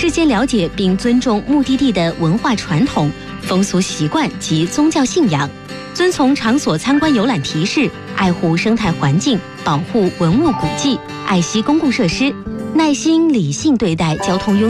事先了解并尊重目的地的文化传统、风俗习惯及宗教信仰，遵从场所参观游览提示，爱护生态环境，保护文物古迹，爱惜公共设施，耐心理性对待交通拥